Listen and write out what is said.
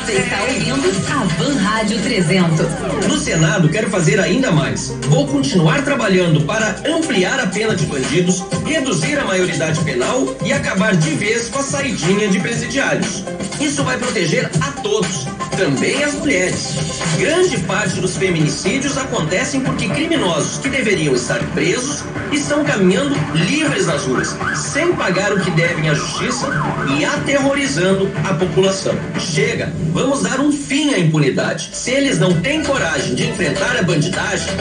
Você está ouvindo a Van Rádio 300. No Senado, quero fazer ainda mais. Vou continuar trabalhando para ampliar a pena de bandidos, reduzir a maioridade penal e acabar de vez com a saidinha de presidiários. Isso vai proteger a todos, também as mulheres. Grande parte dos feminicídios acontecem porque criminosos que deveriam estar presos estão caminhando livres nas ruas, sem pagar o que devem à justiça e aterrorizando a população. Chega, vamos dar um fim à impunidade. Se eles não têm coragem de enfrentar a bandidagem,